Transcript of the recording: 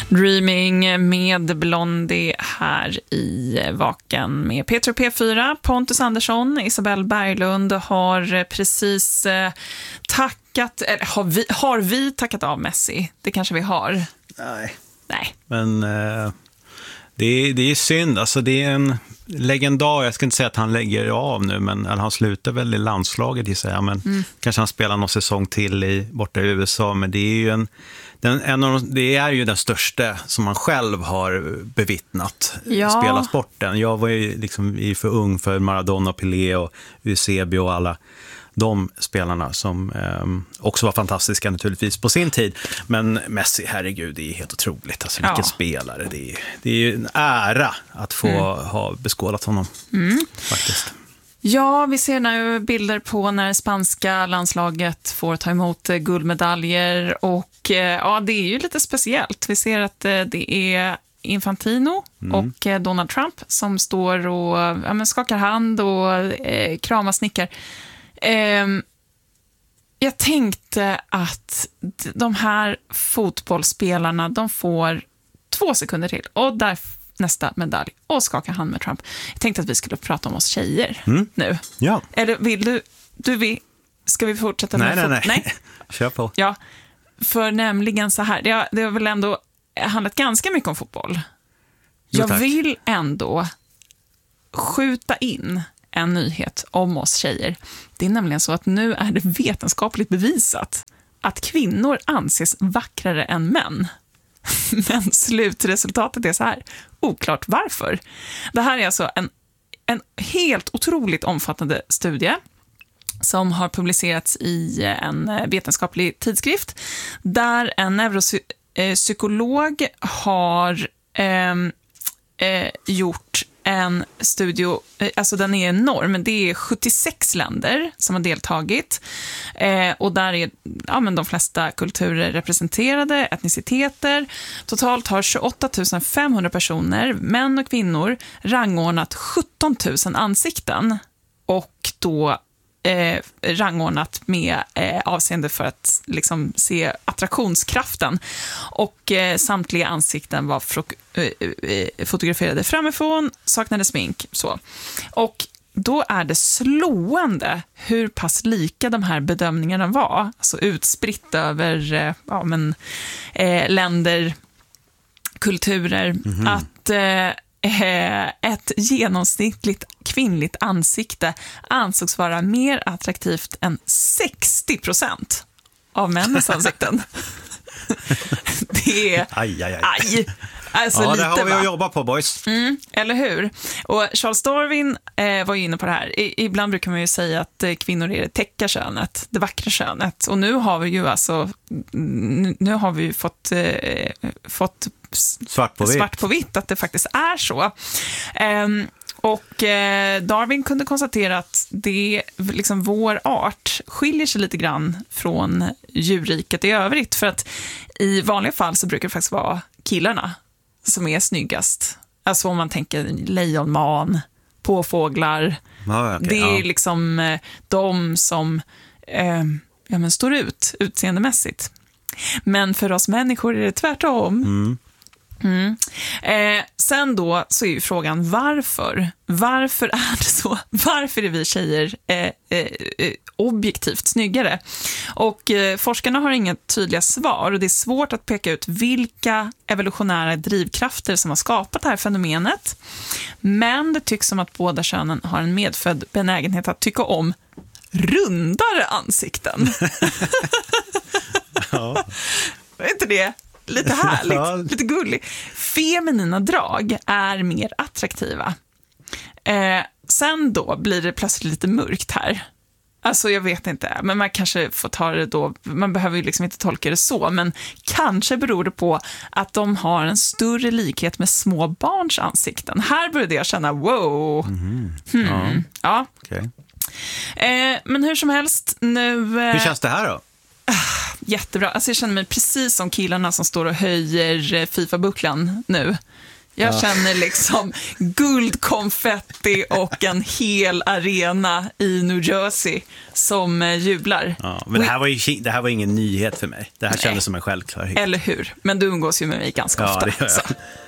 Dreaming med Blondie här i Vaken med Peter P4. Pontus Andersson, Isabelle Berglund har precis tackat, eller har vi tackat av Messi? Det kanske vi har. Nej. Men det är synd, alltså det är en legendar, jag ska inte säga att han lägger av nu, men han slutar väl i landslaget i sig, men kanske han spelar någon säsong till borta i USA, men det är ju det är ju den största som man själv har bevittnat spela sporten. Jag var ju liksom för ung för Maradona, Pelé och Eusebio och alla de spelarna som också var fantastiska naturligtvis på sin tid. Men Messi, herregud, det är helt otroligt. Alltså vilken spelare. Det är ju en ära att få ha beskådat honom faktiskt. Ja, vi ser nu bilder på när spanska landslaget får ta emot guldmedaljer och det är ju lite speciellt. Vi ser att det är Infantino och Donald Trump som står och skakar hand och kramar snickar. Jag tänkte att de här fotbollsspelarna, de får 2 sekunder till och där nästa medalj och skaka hand med Trump. Jag tänkte att vi skulle prata om oss tjejer nu. Ja. Eller vill du ska vi fortsätta med Nej. Kör på. Ja, för nämligen så här, det har väl ändå handlat ganska mycket om fotboll. Jag vill ändå skjuta in en nyhet om oss tjejer. Det är nämligen så att nu är det vetenskapligt bevisat att kvinnor anses vackrare än män. Men slutresultatet är så här. Oklart varför. Det här är alltså en helt otroligt omfattande studie som har publicerats i en vetenskaplig tidskrift där en neuropsykolog har gjort en studie, alltså den är enorm, men det är 76 länder som har deltagit och där är de flesta kulturer representerade, etniciteter. Totalt har 28 500 personer, män och kvinnor, rangordnat 17 000 ansikten och då rangordnat med avseende för att liksom se attraktionskraften och samtliga ansikten var fotograferade framifrån, saknade smink så. Och då är det slående hur pass lika de här bedömningarna var, alltså utspritt över länder, kulturer, att ett genomsnittligt kvinnligt ansikte ansågs vara mer attraktivt än 60% av männens ansikten. Det är... Aj. Alltså ja, lite, det har vi att jobba på, boys. Eller hur? Och Charles Darwin var ju inne på det här. Ibland brukar man ju säga att kvinnor är det täcka könet, det vackra könet. Och nu har vi ju fått svart på vitt att det faktiskt är så. Och Darwin kunde konstatera att det liksom vår art skiljer sig lite grann från djurriket i övrigt. För att i vanliga fall så brukar det faktiskt vara killarna som är snyggast. Alltså om man tänker lejonman, påfåglar. Det är liksom de som står ut utseendemässigt. Men för oss människor är det tvärtom. Sen då så är ju frågan varför är det så? Varför är vi tjejer objektivt snyggare? Och forskarna har inga tydliga svar och det är svårt att peka ut vilka evolutionära drivkrafter som har skapat det här fenomenet. Men det tycks som att båda könen har en medfödd benägenhet att tycka om rundare ansikten. Ja. Är inte det lite härligt, lite gulligt? Feminina drag är mer attraktiva. Sen då blir det plötsligt lite mörkt här. Alltså jag vet inte, men man kanske får ta det då, man behöver ju liksom inte tolka det så, men kanske beror det på att de har en större likhet med små barns ansikten. Här började jag känna, wow. Ja. Okay. Men hur som helst, nu... Hur känns det här då? Jättebra. Alltså jag känner mig precis som killarna som står och höjer FIFA-bucklan nu. Jag känner liksom guldkonfetti och en hel arena i New Jersey som jublar. Ja, men det här var ingen nyhet för mig. Det här kändes som en självklarhet. Eller hur? Men du umgås ju med mig ganska ofta. Ja, det gör jag.